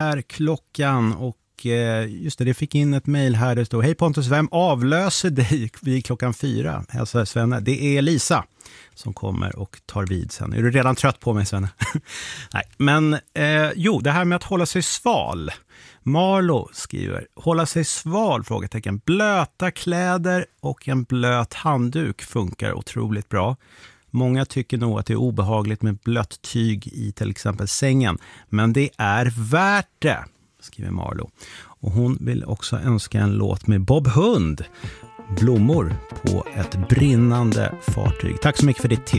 är klockan och just det fick in ett mejl här. Det står: hej Pontus, vem avlöser dig vid klockan 4? Hälsa Svenne. Det är Lisa som kommer och tar vid sen. Är du redan trött på mig, Svenne? Nej, men det här med att hålla sig sval. Marlo skriver: hålla sig sval? Frågetecken. Blöta kläder och en blöt handduk funkar otroligt bra. Många tycker nog att det är obehagligt med blött tyg i till exempel sängen. Men det är värt det, skriver Marlo. Och hon vill också önska en låt med Bob Hund. Blommor på ett brinnande fartyg. Tack så mycket för ditt tips.